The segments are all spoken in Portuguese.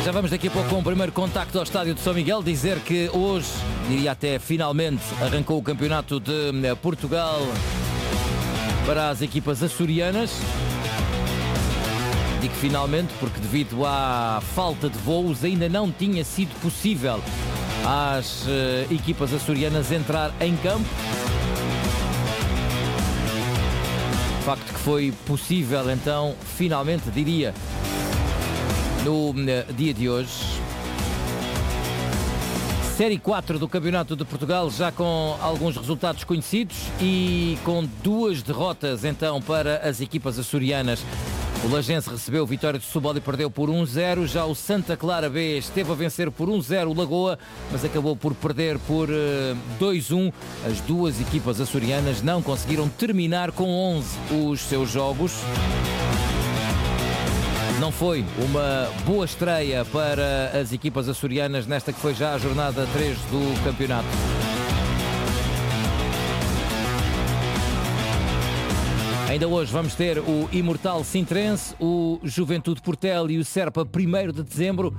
Já vamos daqui a pouco com o primeiro contacto ao estádio de São Miguel, dizer que hoje, diria até finalmente, arrancou o campeonato de Portugal para as equipas açorianas. Digo finalmente porque devido à falta de voos ainda não tinha sido possível às equipas açorianas entrar em campo. Facto que foi possível então, finalmente diria, no dia de hoje. Série 4 do Campeonato de Portugal, já com alguns resultados conhecidos e com 2 derrotas então para as equipas açorianas. O Lagense recebeu vitória de Setúbal e perdeu por 1-0. Já o Santa Clara B esteve a vencer por 1-0 o Lagoa, mas acabou por perder por 2-1. As duas equipas açorianas não conseguiram terminar com 11 os seus jogos. Não foi uma boa estreia para as equipas açorianas nesta que foi já a jornada 3 do campeonato. Ainda hoje vamos ter o Imortal Sintrense, o Juventude Portel e o Serpa 1º de dezembro.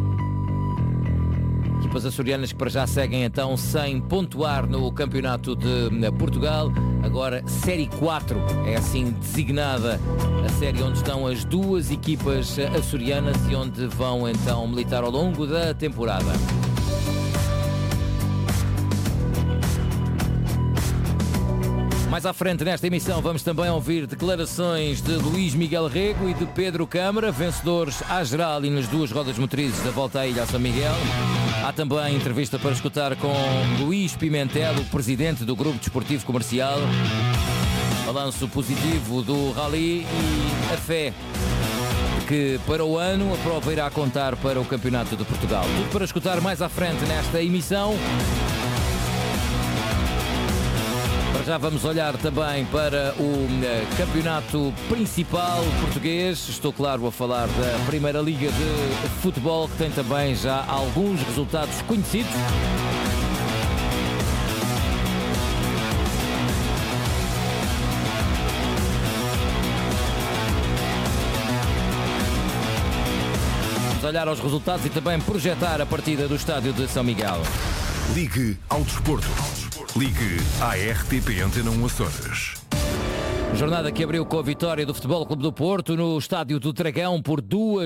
Equipas açorianas que para já seguem então sem pontuar no Campeonato de Portugal. Agora Série 4 é assim designada a série onde estão as duas equipas açorianas e onde vão então militar ao longo da temporada. Mais à frente nesta emissão vamos também ouvir declarações de Luís Miguel Rego e de Pedro Câmara, vencedores à geral e nas duas rodas motrizes da Volta à Ilha a São Miguel. Há também entrevista para escutar com Luís Pimentel, o presidente do Grupo Desportivo Comercial. Balanço positivo do Rally e a fé que para o ano a prova irá contar para o Campeonato de Portugal. Tudo para escutar mais à frente nesta emissão. Já vamos olhar também para o campeonato principal português. Estou, claro, a falar da Primeira Liga de Futebol, que tem também já alguns resultados conhecidos. Vamos olhar aos resultados e também projetar a partida do estádio de São Miguel. Ligue ao desporto. Ligue à RTP Antena 1 Açores. Jornada que abriu com a vitória do Futebol Clube do Porto no estádio do Dragão por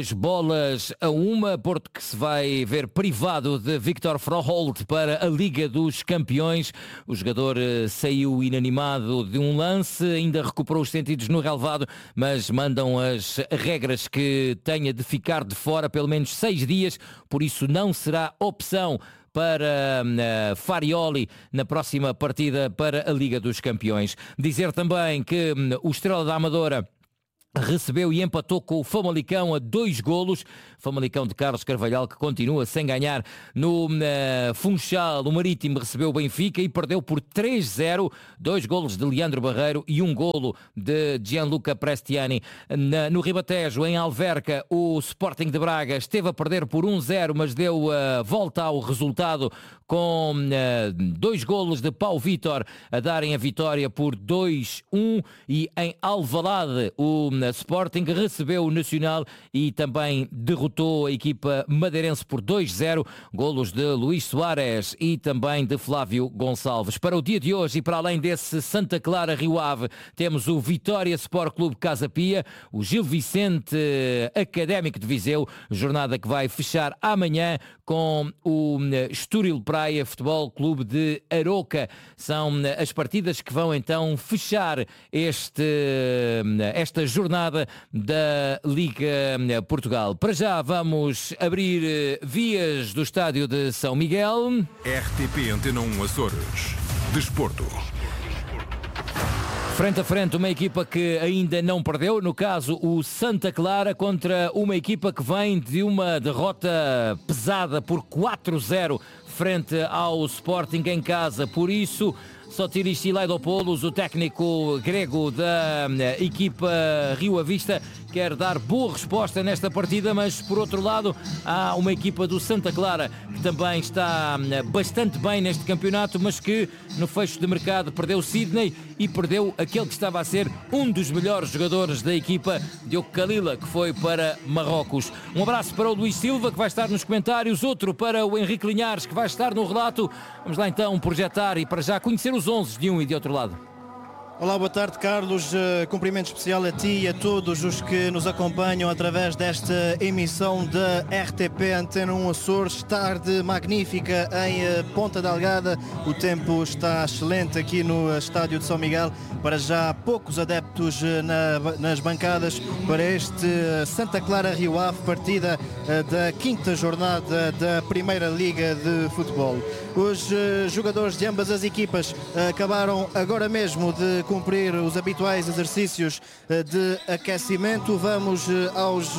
2-1. Porto que se vai ver privado de Victor Froholt para a Liga dos Campeões. O jogador saiu inanimado de um lance, ainda recuperou os sentidos no relvado, mas mandam as regras que tenha de ficar de fora pelo menos 6 dias, por isso não será opção para Farioli na próxima partida para a Liga dos Campeões. Dizer também que o Estrela da Amadora recebeu e empatou com o Famalicão a 2-golos. Famalicão de Carlos Carvalhal, que continua sem ganhar no Funchal. O Marítimo recebeu o Benfica e perdeu por 3-0. 2 golos de Leandro Barreiro e 1 golo de Gianluca Prestiani. No Ribatejo, em Alverca, o Sporting de Braga esteve a perder por 1-0, mas deu a volta ao resultado com 2 golos de Pau Vítor a darem a vitória por 2-1. E em Alvalade, o Sporting recebeu o Nacional e também derrotou a equipa madeirense por 2-0, golos de Luís Soares e também de Flávio Gonçalves. Para o dia de hoje e para além desse Santa Clara Rio Ave, temos o Vitória Sport Clube Casa Pia, o Gil Vicente Académico de Viseu, jornada que vai fechar amanhã com o Estoril Praia Futebol Clube de Aroca. São as partidas que vão então fechar esta jornada da Liga Portugal. Para já vamos abrir vias do estádio de São Miguel. RTP Antena 1 Açores. Desporto. Frente a frente, uma equipa que ainda não perdeu, no caso o Santa Clara, contra uma equipa que vem de uma derrota pesada por 4-0 frente ao Sporting em casa. Por isso, Sotiris Silaidopoulos, o técnico grego da equipa Rio Ave Vista, quer dar boa resposta nesta partida, mas por outro lado há uma equipa do Santa Clara que também está bastante bem neste campeonato, mas que no fecho de mercado perdeu Sidney e perdeu aquele que estava a ser um dos melhores jogadores da equipa, Diogo Kalila, que foi para Marrocos. Um abraço para o Luís Silva, que vai estar nos comentários, outro para o Henrique Linhares, que vai estar no relato. Vamos lá então projetar e para já conhecer os 11 de um e de outro lado. Olá, boa tarde, Carlos. Cumprimento especial a ti e a todos os que nos acompanham através desta emissão da RTP Antena 1 Açores. Tarde magnífica em Ponta Delgada. O tempo está excelente aqui no estádio de São Miguel. Para já poucos adeptos nas bancadas para este Santa Clara Rio Ave, partida da 5ª jornada da Primeira Liga de Futebol. Os jogadores de ambas as equipas acabaram agora mesmo de cumprir os habituais exercícios de aquecimento. Vamos aos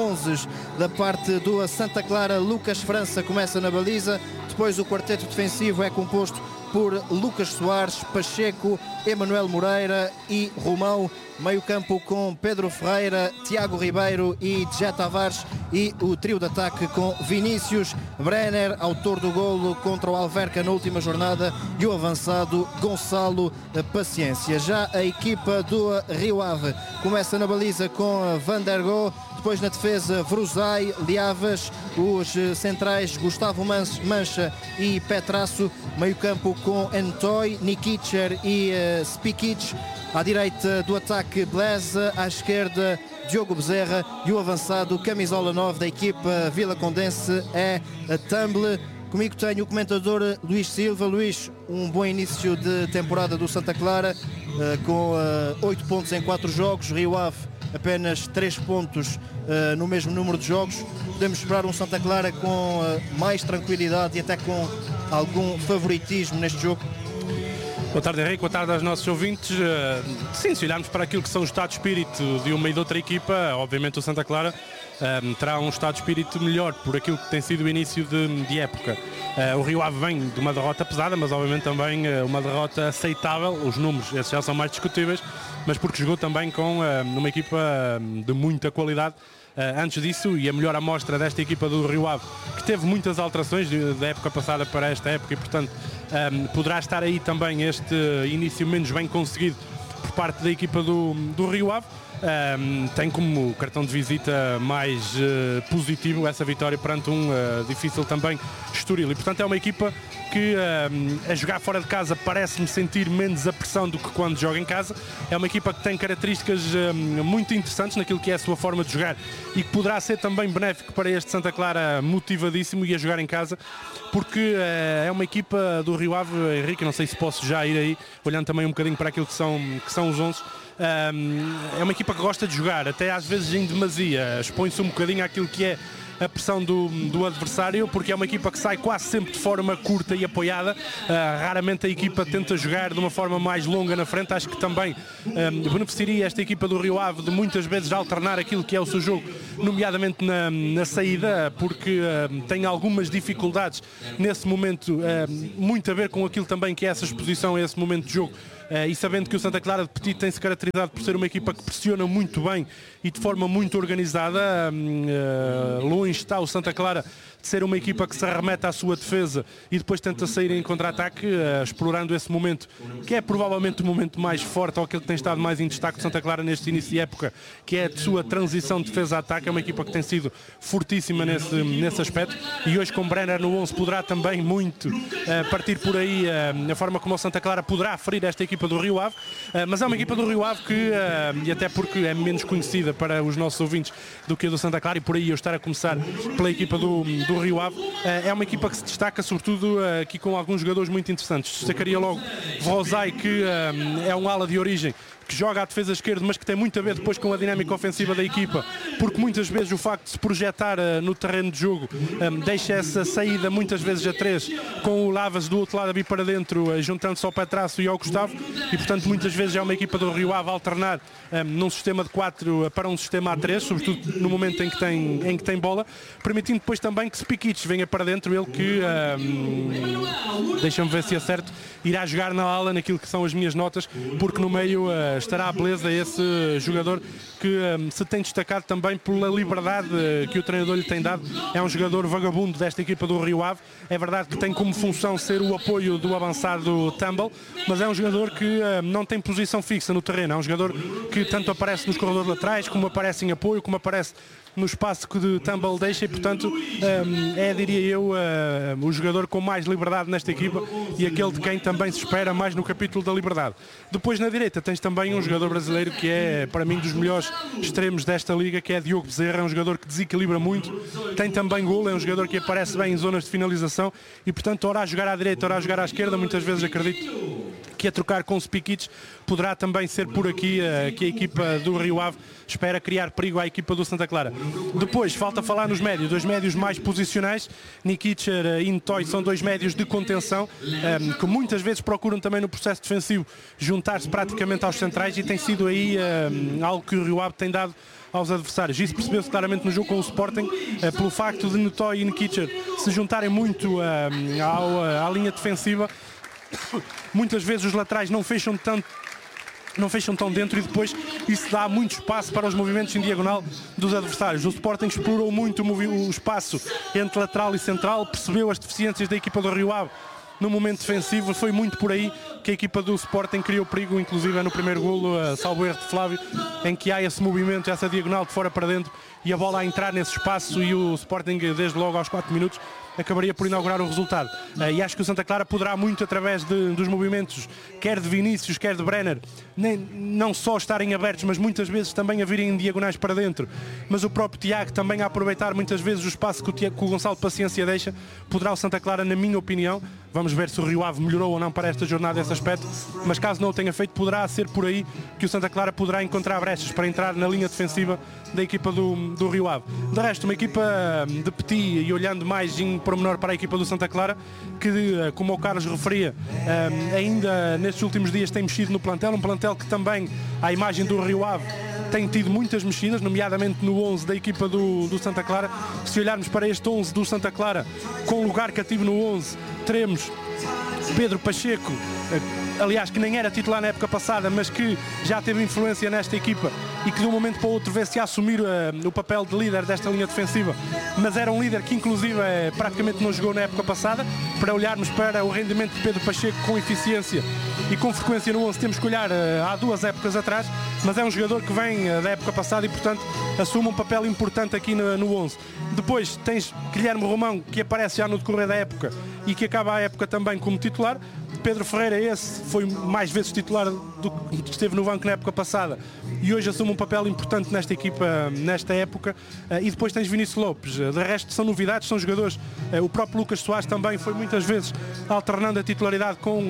11 da parte do Santa Clara. Lucas França começa na baliza, depois o quarteto defensivo é composto por Lucas Soares, Pacheco, Emanuel Moreira e Romão. Meio campo com Pedro Ferreira, Tiago Ribeiro e Jé Tavares, e o trio de ataque com Vinícius, Brenner, autor do golo contra o Alverca na última jornada, e o avançado Gonçalo Paciência. Já a equipa do Rio Ave começa na baliza com Van der Goo, depois na defesa Vruzai, Liavas, os centrais Gustavo Mancha e Petrasso, meio campo com Antoy, Nikicher e Spikic. À direita do ataque Blesa, à esquerda Diogo Bezerra, e o avançado camisola 9 da equipa vilacondense é a Tumble. Comigo tenho o comentador Luís Silva. Luís, um bom início de temporada do Santa Clara, com 8 pontos em 4 jogos, Rio Ave apenas 3 pontos no mesmo número de jogos. Podemos esperar um Santa Clara com mais tranquilidade e até com algum favoritismo neste jogo? Boa tarde, Henrique. Boa tarde aos nossos ouvintes. Sim, se olharmos para aquilo que são o estado de espírito de uma e de outra equipa, obviamente o Santa Clara terá um estado de espírito melhor por aquilo que tem sido o início de época. O Rio Ave vem de uma derrota pesada, mas obviamente também uma derrota aceitável. Os números, esses já são mais discutíveis, mas porque jogou também com uma equipa de muita qualidade. Antes disso, e a melhor amostra desta equipa do Rio Ave, que teve muitas alterações da época passada para esta época, e portanto poderá estar aí também este início menos bem conseguido por parte da equipa do Rio Ave. Tem como cartão de visita mais positivo essa vitória perante um difícil também Estoril, e portanto é uma equipa que a jogar fora de casa parece-me sentir menos a pressão do que quando joga em casa. É uma equipa que tem características muito interessantes naquilo que é a sua forma de jogar, e que poderá ser também benéfico para este Santa Clara motivadíssimo e a jogar em casa, porque é uma equipa do Rio Ave, Henrique, não sei se posso já ir aí, olhando também um bocadinho para aquilo que são os 11. É uma equipa que gosta de jogar, até às vezes em demasia, expõe-se um bocadinho àquilo que é a pressão do adversário, porque é uma equipa que sai quase sempre de forma curta e apoiada. Raramente a equipa tenta jogar de uma forma mais longa na frente. Acho que também beneficiaria esta equipa do Rio Ave de muitas vezes alternar aquilo que é o seu jogo, nomeadamente na saída, porque tem algumas dificuldades nesse momento, muito a ver com aquilo também que é essa exposição a esse momento de jogo. E sabendo que o Santa Clara de Petit tem-se caracterizado por ser uma equipa que pressiona muito bem e de forma muito organizada, longe está o Santa Clara de ser uma equipa que se arremete à sua defesa e depois tenta sair em contra-ataque, explorando esse momento, que é provavelmente o momento mais forte, ou aquele que tem estado mais em destaque de Santa Clara neste início de época, que é a sua transição de defesa-ataque. É uma equipa que tem sido fortíssima nesse aspecto, e hoje com Brenner no 11 poderá também muito partir por aí a forma como o Santa Clara poderá ferir esta equipa do Rio Ave, mas é uma equipa do Rio Ave que, e até porque é menos conhecida para os nossos ouvintes do que a do Santa Clara, e por aí eu estar a começar pela equipa do Rio Ave, é uma equipa que se destaca sobretudo aqui com alguns jogadores muito interessantes. Destacaria logo Vruzai, que é um ala de origem, que joga à defesa esquerda, mas que tem muito a ver depois com a dinâmica ofensiva da equipa, porque muitas vezes o facto de se projetar no terreno de jogo deixa essa saída muitas vezes a 3, com o Lavas do outro lado a vir para dentro, juntando-se ao Petrasso e ao Gustavo, e portanto muitas vezes é uma equipa do Rio Ave a alternar num sistema de 4 para um sistema A3, sobretudo no momento em que tem bola, permitindo depois também que Spikic venha para dentro, ele que deixa-me ver se acerto, irá jogar na ala naquilo que são as minhas notas, porque no meio estará a beleza, esse jogador que se tem destacado também pela liberdade que o treinador lhe tem dado. É um jogador vagabundo desta equipa do Rio Ave. É verdade que tem como função ser o apoio do avançado Tumble, mas é um jogador que não tem posição fixa no terreno. É um jogador que tanto aparece nos corredores laterais, como aparece em apoio, como aparece no espaço que de Tumble deixa, e portanto diria eu, o jogador com mais liberdade nesta equipa e aquele de quem também se espera mais no capítulo da liberdade. Depois na direita tens também um jogador brasileiro que é para mim dos melhores extremos desta liga, que é Diogo Bezerra. É um jogador que desequilibra muito, tem também golo, é um jogador que aparece bem em zonas de finalização e portanto ora a jogar à direita, ora a jogar à esquerda. Muitas vezes acredito que a trocar com Spikic poderá também ser por aqui que a equipa do Rio Ave espera criar perigo à equipa do Santa Clara. Depois falta falar nos médios, dois médios mais posicionais. Nikicher e Ntoy são dois médios de contenção que muitas vezes procuram também no processo defensivo juntar-se praticamente aos centrais, e tem sido aí algo que o Rio Ave tem dado aos adversários. Isso percebeu-se claramente no jogo com o Sporting, pelo facto de Ntoy e Nikicher se juntarem muito à linha defensiva. Muitas vezes os laterais não fecham tão dentro, e depois isso dá muito espaço para os movimentos em diagonal dos adversários. O Sporting explorou muito o espaço entre lateral e central, percebeu as deficiências da equipa do Rio Ave no momento defensivo. Foi muito por aí que a equipa do Sporting criou perigo, inclusive no primeiro golo, salvo erro de Flávio, em que há esse movimento, essa diagonal de fora para dentro e a bola a entrar nesse espaço, e o Sporting desde logo aos 4 minutos acabaria por inaugurar o resultado. E acho que o Santa Clara poderá muito, através dos movimentos, quer de Vinícius, quer de Brenner, não só estarem abertos, mas muitas vezes também a virem em diagonais para dentro, mas o próprio Tiago também a aproveitar muitas vezes o espaço que o Gonçalo Paciência deixa. Poderá o Santa Clara, na minha opinião, vamos ver se o Rio Ave melhorou ou não para esta jornada esse aspecto, mas caso não o tenha feito, poderá ser por aí que o Santa Clara poderá encontrar brechas para entrar na linha defensiva da equipa do Rio Ave. De resto, uma equipa de petit, e olhando mais em pormenor para a equipa do Santa Clara, que, como o Carlos referia, ainda nestes últimos dias tem mexido no plantel, um plantel que também, à imagem do Rio Ave, tem tido muitas mexidas, nomeadamente no 11 da equipa do Santa Clara. Se olharmos para este 11 do Santa Clara, com lugar cativo no 11, teremos Pedro Pacheco, aliás, que nem era titular na época passada, mas que já teve influência nesta equipa e que de um momento para o outro vê-se a assumir o papel de líder desta linha defensiva, mas era um líder que inclusive praticamente não jogou na época passada. Para olharmos para o rendimento de Pedro Pacheco com eficiência e com frequência no 11, temos que olhar há 2 épocas atrás, mas é um jogador que vem da época passada e portanto assume um papel importante aqui no 11. Depois tens Guilherme Romão, que aparece já no decorrer da época e que acaba a época também como titular. Pedro Ferreira, esse foi mais vezes titular do que esteve no banco na época passada e hoje assume um papel importante nesta equipa, nesta época. E depois tens Vinícius Lopes. De resto são novidades, são jogadores. O próprio Lucas Soares também foi muitas vezes alternando a titularidade com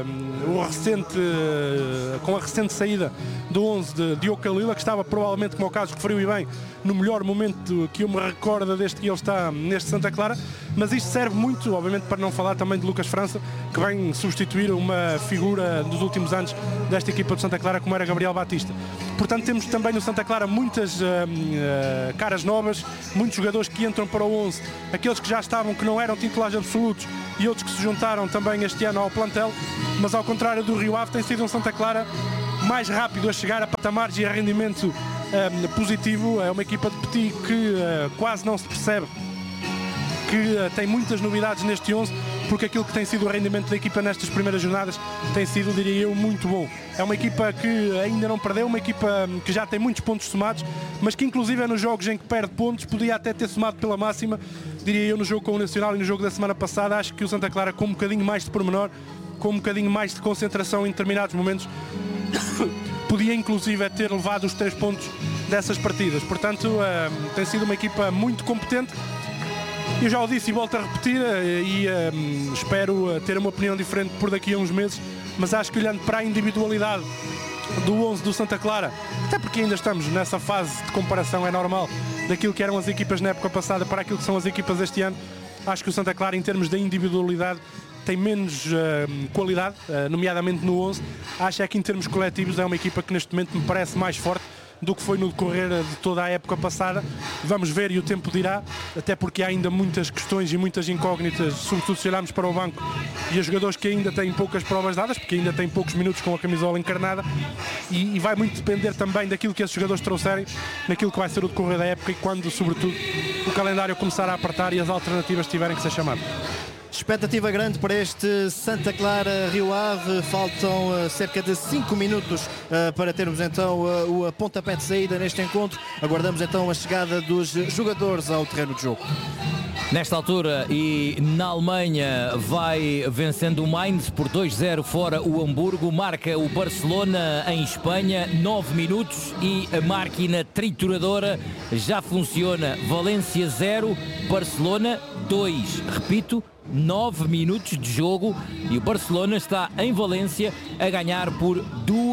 a recente saída do 11 de Diogo Calila, que estava provavelmente, como o caso referiu e bem, no melhor momento que eu me recordo desde que ele está neste Santa Clara. Mas isto serve muito, obviamente, para não falar também de Lucas França, que vem substituir uma figura dos últimos anos desta equipa de Santa Clara, como era Gabriel Batista. Portanto, temos também no Santa Clara muitas caras novas, muitos jogadores que entram para o 11, aqueles que já estavam, que não eram titulares absolutos, e outros que se juntaram também este ano ao plantel. Mas ao contrário do Rio Ave, tem sido um Santa Clara mais rápido a chegar a patamares e a rendimento positivo. É uma equipa de petit que quase não se percebe que tem muitas novidades neste 11, porque aquilo que tem sido o rendimento da equipa nestas primeiras jornadas tem sido, diria eu, muito bom. É uma equipa que ainda não perdeu, uma equipa que já tem muitos pontos somados, mas que inclusive é nos jogos em que perde pontos, podia até ter somado pela máxima, diria eu, no jogo com o Nacional e no jogo da semana passada. Acho que o Santa Clara, com um bocadinho mais de pormenor, com um bocadinho mais de concentração em determinados momentos, podia inclusive ter levado os 3 pontos dessas partidas. Portanto, tem sido uma equipa muito competente. Eu já o disse e volto a repetir, e espero ter uma opinião diferente por daqui a uns meses, mas acho que olhando para a individualidade do 11 do Santa Clara, até porque ainda estamos nessa fase de comparação, é normal, daquilo que eram as equipas na época passada para aquilo que são as equipas este ano, acho que o Santa Clara, em termos de individualidade, tem menos qualidade, nomeadamente no 11. Acho é que em termos coletivos é uma equipa que neste momento me parece mais forte, do que foi no decorrer de toda a época passada. Vamos ver e o tempo dirá, até porque há ainda muitas questões e muitas incógnitas, sobretudo se olharmos para o banco e os jogadores que ainda têm poucas provas dadas, porque ainda têm poucos minutos com a camisola encarnada, e vai muito depender também daquilo que esses jogadores trouxerem naquilo que vai ser o decorrer da época e quando, sobretudo, o calendário começar a apertar e as alternativas tiverem que ser chamadas. Expectativa grande para este Santa Clara Rio Ave. Faltam cerca de 5 minutos para termos então o pontapé de saída neste encontro. Aguardamos então a chegada dos jogadores ao terreno de jogo. Nesta altura e na Alemanha vai vencendo o Mainz por 2-0 fora o Hamburgo. Marca o Barcelona em Espanha, 9 minutos e a máquina trituradora já funciona. Valência 0, Barcelona 2. Repito, 9 minutos de jogo e o Barcelona está em Valência a ganhar por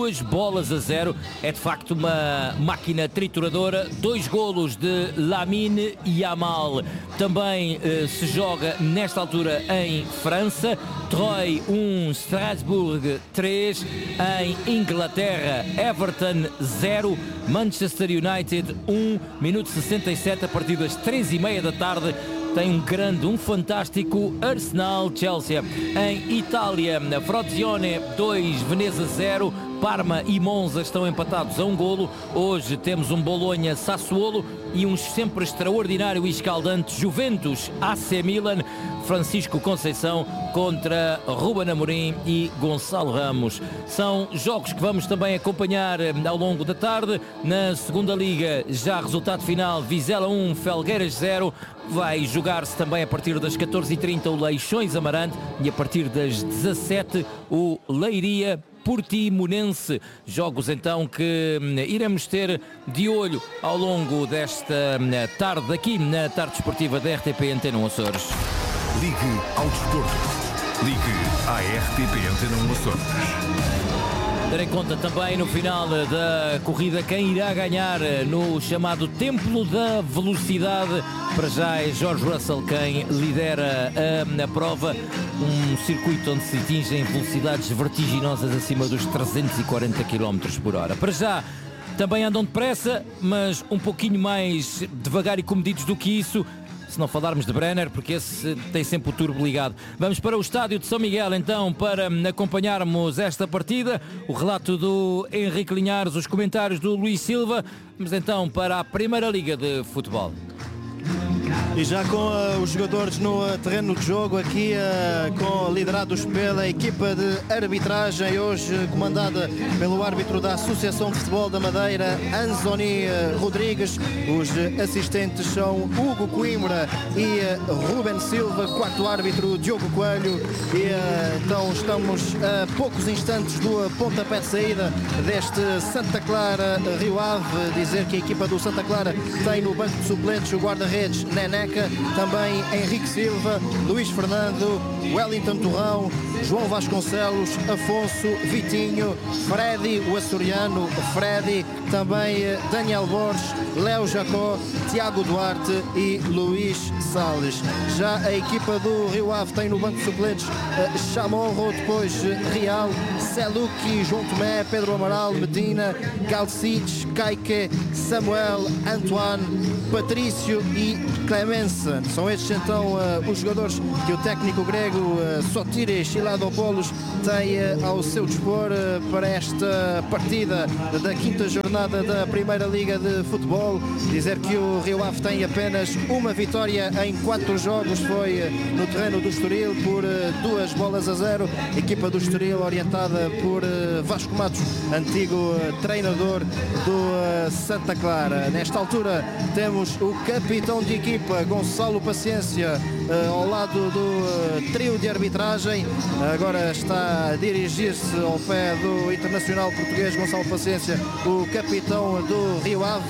2-0. É de facto uma máquina trituradora. 2 golos de Lamine Yamal. Também se joga nesta altura em França. Troyes 1, Strasbourg 3. Em Inglaterra, Everton 0, Manchester United 1. Minuto 67, a partir das 3h30 da tarde. Tem um fantástico Arsenal-Chelsea. Em Itália, Frosinone 2, Veneza 0. Parma e Monza estão empatados a 1 golo. Hoje temos um Bolonha-Sassuolo e um sempre extraordinário e escaldante Juventus-AC Milan. Francisco Conceição contra Ruben Amorim e Gonçalo Ramos. São jogos que vamos também acompanhar ao longo da tarde. Na segunda liga, já resultado final, Vizela 1, Felgueiras 0. Vai jogar-se também a partir das 14h30 o Leixões Amarante e a partir das 17h o Leiria Portimonense. Jogos então que iremos ter de olho ao longo desta tarde aqui na tarde desportiva da RTP Antena 1 Açores. Ligue ao desporto. Ligue à RTP Antena 1 Açores. Ter em conta também no final da corrida quem irá ganhar no chamado Templo da Velocidade. Para já é George Russell quem lidera a prova. Um circuito onde se atingem velocidades vertiginosas acima dos 340 km por hora. Para já também andam depressa, mas um pouquinho mais devagar e comedidos do que isso. Se não falarmos de Brenner, porque esse tem sempre o turbo ligado. Vamos para o estádio de São Miguel, então, para acompanharmos esta partida. O relato do Henrique Linhares, os comentários do Luís Silva. Vamos então para a Primeira Liga de Futebol. E já com os jogadores no terreno de jogo, aqui liderados pela equipa de arbitragem, hoje comandada pelo árbitro da Associação de Futebol da Madeira, Anzoni Rodrigues. Os assistentes são Hugo Coimbra e Ruben Silva, quarto árbitro Diogo Coelho. E então estamos a poucos instantes do pontapé de saída deste Santa Clara Rio Ave. Dizer que a equipa do Santa Clara tem no banco de suplentes o guarda-redes Neneca, também Henrique Silva, Luís Fernando, Wellington Torrão, João Vasconcelos, Afonso, Vitinho, Freddy, o açoriano Freddy, também Daniel Borges, Léo Jacó, Tiago Duarte e Luís Salles. Já a equipa do Rio Ave tem no banco de suplentes Chamorro, depois Real, Seluki, João Tomé, Pedro Amaral, Medina, Galcic, Caique, Samuel, Antoine, Patrício e Clemence. São estes então os jogadores que o técnico grego Sotiris Siladopoulos tem ao seu dispor para esta partida da quinta jornada da Primeira Liga de Futebol. Dizer que o Rio Ave tem apenas uma vitória em 4 jogos, foi no terreno do Estoril por 2-0. Equipa do Estoril orientada por Vasco Matos, antigo treinador do Santa Clara. Nesta altura temos o capitão de equipa, Gonçalo Paciência, ao lado do trio de arbitragem. Agora está a dirigir-se ao pé do internacional português Gonçalo Paciência, o capitão do Rio Ave, o camiseta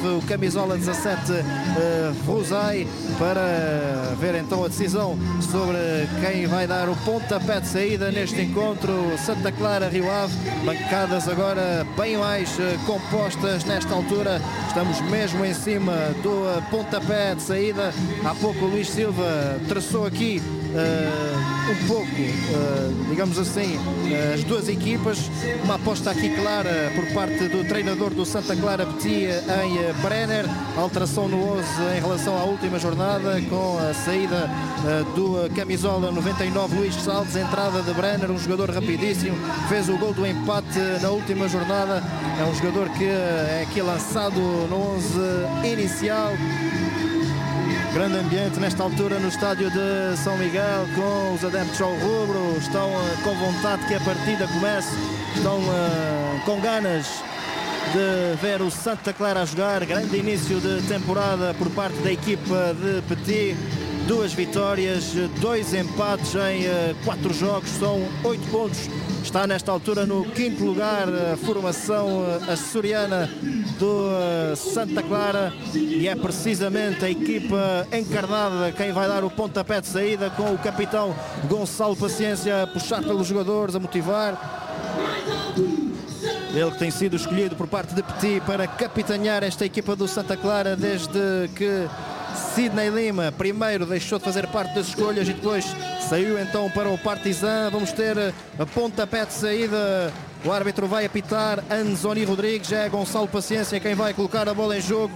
camisola 17, Rosai, para ver então a decisão sobre quem vai dar o pontapé de saída neste encontro. Santa Clara, Rio Ave, bancadas agora bem mais compostas nesta altura. Estamos mesmo em cima do pontapé de saída. Há pouco o Luís Silva traçou aqui um pouco, digamos assim, as duas equipas. Uma aposta aqui clara por parte do treinador do Santa Clara, Petit, em Brenner. Alteração no 11 em relação à última jornada, com a saída do camisola 99, Luís Salles, entrada de Brenner, um jogador rapidíssimo, fez o gol do empate na última jornada. É um jogador que é aqui lançado no 11 inicial. Grande ambiente nesta altura no estádio de São Miguel, com os adeptos ao rubro. Estão com vontade que a partida comece, estão com ganas de ver o Santa Clara a jogar. Grande início de temporada por parte da equipa de Petit. 2 vitórias, 2 empates em 4 jogos, são 8 pontos. Está nesta altura no 5º lugar a formação açoriana do Santa Clara, e é precisamente a equipa encarnada quem vai dar o pontapé de saída, com o capitão Gonçalo Paciência a puxar pelos jogadores, a motivar. Ele que tem sido escolhido por parte de Petit para capitanear esta equipa do Santa Clara desde que Sidney Lima primeiro deixou de fazer parte das escolhas e depois saiu então para o Partizan. Vamos ter a pontapé de saída. O árbitro vai apitar, Anzoni Rodrigues. É Gonçalo Paciência quem vai colocar a bola em jogo.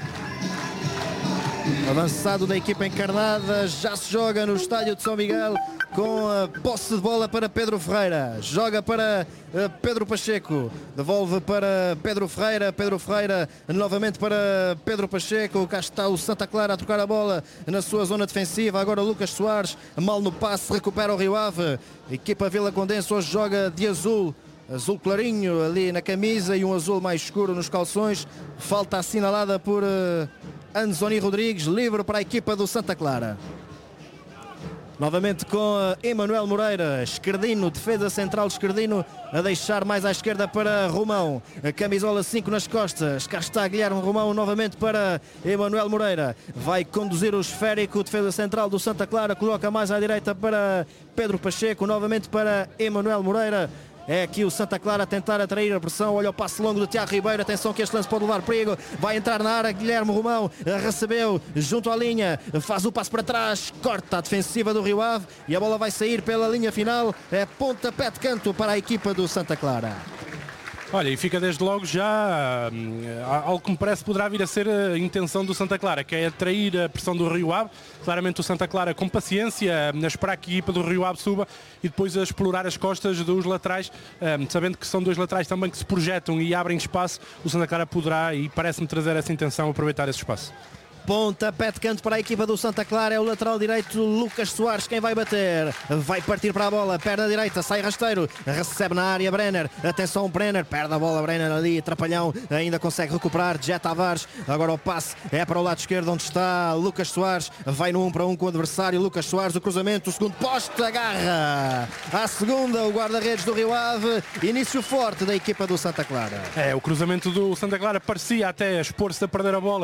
Avançado da equipa encarnada, já se joga no estádio de São Miguel, com a posse de bola para Pedro Ferreira. Joga para Pedro Pacheco, devolve para Pedro Ferreira novamente para Pedro Pacheco. Cá está o Santa Clara a trocar a bola na sua zona defensiva. Agora o Lucas Soares, mal no passe, recupera o Rio Ave. A equipa Vila Condense hoje joga de azul clarinho ali na camisa e um azul mais escuro nos calções. Falta assinalada por Anzoni Rodrigues, livre para a equipa do Santa Clara. Novamente com Emanuel Moreira, Esquerdino, defesa central de Esquerdino, a deixar mais à esquerda para Romão. A camisola 5 nas costas. Cá está Guilherme Romão novamente para Emanuel Moreira. Vai conduzir o esférico, defesa central do Santa Clara, coloca mais à direita para Pedro Pacheco, novamente para Emanuel Moreira. É aqui o Santa Clara a tentar atrair a pressão. Olha o passe longo do Tiago Ribeiro. Atenção que este lance pode levar perigo. Vai entrar na área Guilherme Romão. Recebeu junto à linha. Faz o passe para trás. Corta a defensiva do Rio Ave. E a bola vai sair pela linha final. É pontapé de canto para a equipa do Santa Clara. Olha, e fica desde logo já algo que me parece poderá vir a ser a intenção do Santa Clara, que é atrair a pressão do Rio Ave. Claramente o Santa Clara com paciência, a esperar que a equipa do Rio Ave suba e depois a explorar as costas dos laterais, sabendo que são 2 laterais também que se projetam e abrem espaço. O Santa Clara poderá, e parece-me trazer essa intenção, aproveitar esse espaço. Pontapé de canto para a equipa do Santa Clara. É o lateral direito Lucas Soares quem vai bater. Vai partir para a bola, perna direita, sai rasteiro, recebe na área Brenner. Atenção Brenner, perde a bola Brenner ali, atrapalhão, ainda consegue recuperar. Jet Tavares, agora o passe é para o lado esquerdo onde está Lucas Soares. Vai no 1 para 1 com o adversário. Lucas Soares, o cruzamento, o segundo poste, agarra à segunda o guarda-redes do Rio Ave. Início forte da equipa do Santa Clara. É, o cruzamento do Santa Clara parecia até expor-se a perder a bola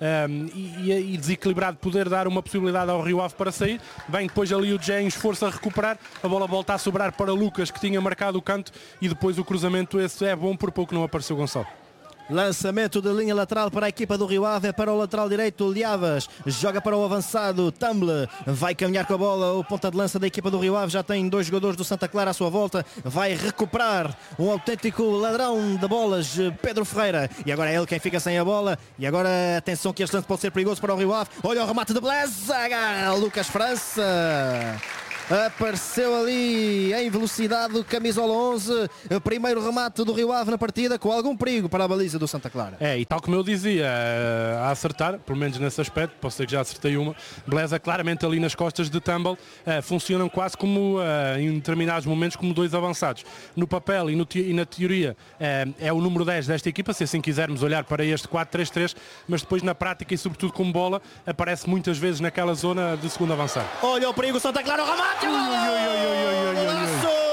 e desequilibrado, poder dar uma possibilidade ao Rio Ave para sair. Vem depois ali o Jay em esforço a recuperar, a bola volta a sobrar para Lucas, que tinha marcado o canto, e depois o cruzamento esse é bom, por pouco não apareceu Gonçalo. Lançamento de linha lateral para a equipa do Rio Ave, é para o lateral direito Liavas, joga para o avançado Tumble, vai caminhar com a bola o ponta de lança da equipa do Rio Ave, já tem 2 jogadores do Santa Clara à sua volta, vai recuperar um autêntico ladrão de bolas, Pedro Ferreira, e agora é ele quem fica sem a bola, e agora atenção que este lance pode ser perigoso para o Rio Ave. Olha o remate de Blaise, agarra Lucas França. Apareceu ali em velocidade, camisola 11, o primeiro remate do Rio Ave na partida, com algum perigo para a baliza do Santa Clara. É, e tal como eu dizia, a acertar, pelo menos nesse aspecto, posso dizer que já acertei uma. Beleza, claramente ali nas costas de Tumble, funcionam quase como, em determinados momentos, como 2 avançados. No papel e na teoria é o número 10 desta equipa, se assim quisermos olhar para este 4-3-3, mas depois na prática e sobretudo com bola, aparece muitas vezes naquela zona de segundo avançado. Olha o perigo, Santa Clara, o remate! Golaço!